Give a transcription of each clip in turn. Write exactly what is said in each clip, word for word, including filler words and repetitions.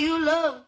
you love.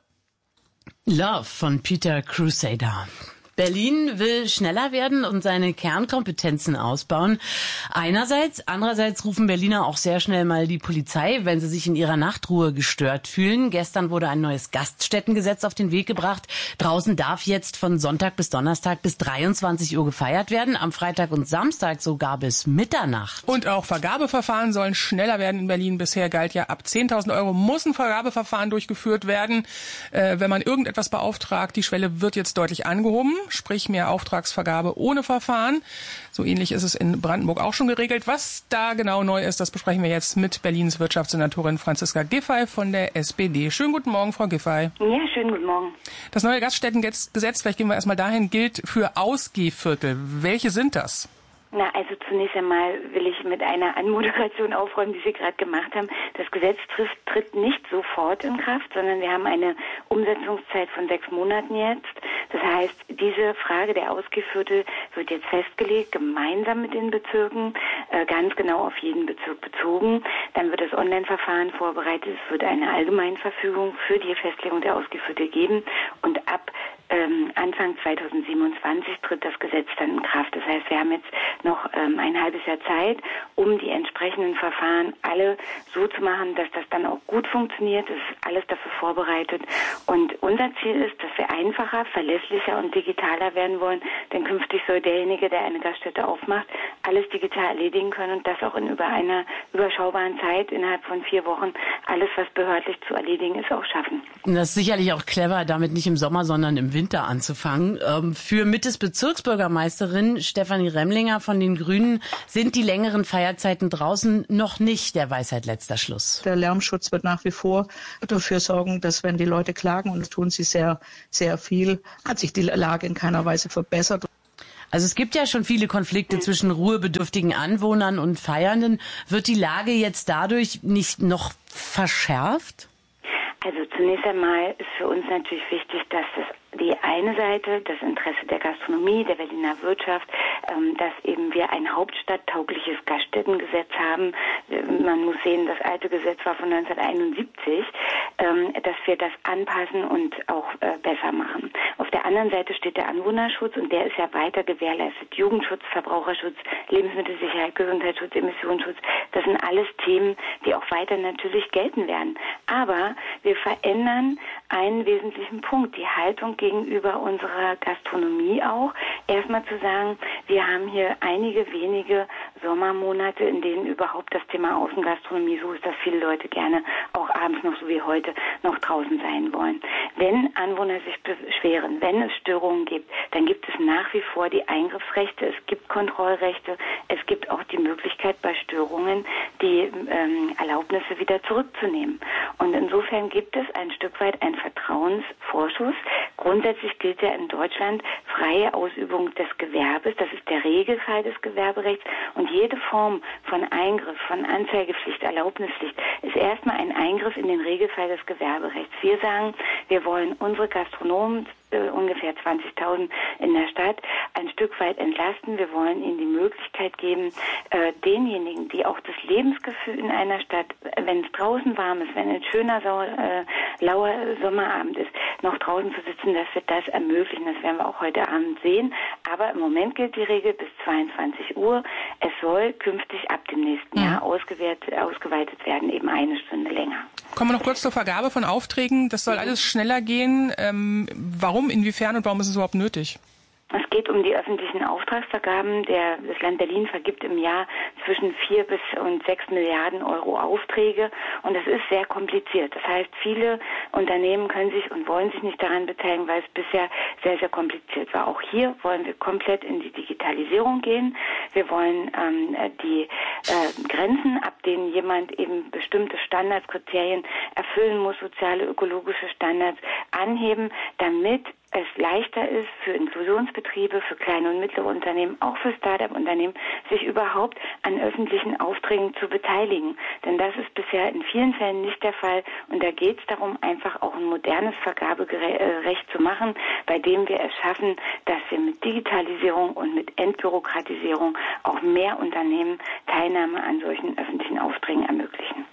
Love von Peter Crusader. Berlin will schneller werden und seine Kernkompetenzen ausbauen. Einerseits, andererseits rufen Berliner auch sehr schnell mal die Polizei, wenn sie sich in ihrer Nachtruhe gestört fühlen. Gestern wurde ein neues Gaststättengesetz auf den Weg gebracht. Draußen darf jetzt von Sonntag bis Donnerstag bis dreiundzwanzig Uhr gefeiert werden, am Freitag und Samstag sogar bis Mitternacht. Und auch Vergabeverfahren sollen schneller werden in Berlin. Bisher galt ja, ab zehntausend Euro muss ein Vergabeverfahren durchgeführt werden, äh, wenn man irgendetwas beauftragt. Die Schwelle wird jetzt deutlich angehoben. Sprich mehr Auftragsvergabe ohne Verfahren. So ähnlich ist es in Brandenburg auch schon geregelt. Was da genau neu ist, das besprechen wir jetzt mit Berlins Wirtschaftssenatorin Franziska Giffey von der S P D. Schönen guten Morgen, Frau Giffey. Ja, schönen guten Morgen. Das neue Gaststättengesetz, vielleicht gehen wir erstmal dahin, gilt für Ausgehviertel. Welche sind das? Na, also zunächst einmal will ich mit einer Anmoderation aufräumen, die Sie gerade gemacht haben. Das Gesetz trifft, tritt nicht sofort in Kraft, sondern wir haben eine Umsetzungszeit von sechs Monaten jetzt. Das heißt, diese Frage der Ausgehviertel wird jetzt festgelegt, gemeinsam mit den Bezirken, äh, ganz genau auf jeden Bezirk bezogen. Dann wird das Online-Verfahren vorbereitet. Es wird eine Allgemeinverfügung für die Festlegung der Ausgehviertel geben. Und ab ähm, Anfang zweitausendsiebenundzwanzig tritt das Gesetz dann in Kraft. Das heißt, wir haben jetzt noch ähm, ein halbes Jahr Zeit, um die entsprechenden Verfahren alle so zu machen, dass das dann auch gut funktioniert. Es ist alles dafür vorbereitet. Und unser Ziel ist, dass wir einfacher, verlässlicher und digitaler werden wollen. Denn künftig soll derjenige, der eine Gaststätte aufmacht, alles digital erledigen können und das auch in über einer überschaubaren Zeit, innerhalb von vier Wochen, alles, was behördlich zu erledigen ist, auch schaffen. Das ist sicherlich auch clever, damit nicht im Sommer, sondern im Winter anzufangen. Für Mittes Bezirksbürgermeisterin Stefanie Remlinger von den Grünen sind die längeren Feierzeiten draußen noch nicht der Weisheit letzter Schluss. Der Lärmschutz wird nach wie vor dafür sorgen, dass wenn die Leute klagen, und das tun sie sehr, sehr viel, hat sich die Lage in keiner Weise verbessert. Also es gibt ja schon viele Konflikte zwischen ruhebedürftigen Anwohnern und Feiernden. Wird die Lage jetzt dadurch nicht noch verschärft? Also zunächst einmal ist für uns natürlich wichtig, dass das die eine Seite, das Interesse der Gastronomie, der Berliner Wirtschaft, ähm, dass eben wir ein hauptstadttaugliches Gaststättengesetz haben. Man muss sehen, das alte Gesetz war von neunzehnhunderteinundsiebzig, ähm, dass wir das anpassen und auch äh, besser machen. Auf der anderen Seite steht der Anwohnerschutz und der ist ja weiter gewährleistet. Jugendschutz, Verbraucherschutz, Lebensmittelsicherheit, Gesundheitsschutz, Emissionsschutz, das sind alles Themen, die auch weiter natürlich gelten werden. Aber wir verändern einen wesentlichen Punkt, die Haltung gegenüber unserer Gastronomie auch. Erstmal zu sagen, wir haben hier einige wenige Sommermonate, in denen überhaupt das Thema Außengastronomie so ist, dass viele Leute gerne auch abends noch so wie heute noch draußen sein wollen. Wenn Anwohner sich beschweren, wenn es Störungen gibt, dann gibt es nach wie vor die Eingriffsrechte, es gibt Kontrollrechte, es gibt auch die Möglichkeit bei Störungen, die ähm, Erlaubnisse wieder zurückzunehmen. Und insofern gibt es ein Stück weit einen Vertrauensvorschuss. Grundsätzlich gilt ja in Deutschland freie Ausübung des Gewerbes. Das ist der Regelfall des Gewerberechts. Und jede Form von Eingriff, von Anzeigepflicht, Erlaubnispflicht ist erstmal ein Eingriff in den Regelfall des Gewerberechts. Wir sagen, wir wollen unsere Gastronomen, äh, ungefähr zwanzigtausend in der Stadt, ein Stück weit entlasten. Wir wollen ihnen die Möglichkeit geben, äh, denjenigen, die auch das Lebensgefühl in einer Stadt, wenn es draußen warm ist, wenn ein schöner, sauer, äh, lauer Sommerabend ist, noch draußen zu sitzen, dass wir das ermöglichen. Das werden wir auch heute Abend sehen. Aber im Moment gilt die Regel bis zweiundzwanzig Uhr. Es soll künftig ab dem nächsten Jahr ausgeweitet, ausgeweitet werden, eben eine Stunde länger. Kommen wir noch kurz zur Vergabe von Aufträgen. Das soll alles schneller gehen. Ähm, warum, inwiefern und warum ist es überhaupt nötig? Es geht um die öffentlichen Auftragsvergaben. Der, das Land Berlin vergibt im Jahr zwischen vier bis und sechs Milliarden Euro Aufträge und das ist sehr kompliziert. Das heißt, viele Unternehmen können sich und wollen sich nicht daran beteiligen, weil es bisher sehr, sehr kompliziert war. Auch hier wollen wir komplett in die Digitalisierung gehen. Wir wollen ähm, die äh, Grenzen, ab denen jemand eben bestimmte Standards, Kriterien erfüllen muss, soziale, ökologische Standards anheben, damit es leichter ist für Inklusionsbetriebe, für kleine und mittlere Unternehmen, auch für Start-up-Unternehmen, sich überhaupt an öffentlichen Aufträgen zu beteiligen. Denn das ist bisher in vielen Fällen nicht der Fall. Und da geht es darum, einfach auch ein modernes Vergaberecht zu machen, bei dem wir es schaffen, dass wir mit Digitalisierung und mit Entbürokratisierung auch mehr Unternehmen Teilnahme an solchen öffentlichen Aufträgen ermöglichen.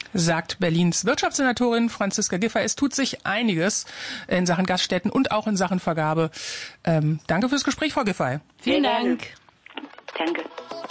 sagt Berlins Wirtschaftssenatorin Franziska Giffey. Es tut sich einiges in Sachen Gaststätten und auch in Sachen Vergabe. Ähm, danke fürs Gespräch, Frau Giffey. Vielen Dank. Danke.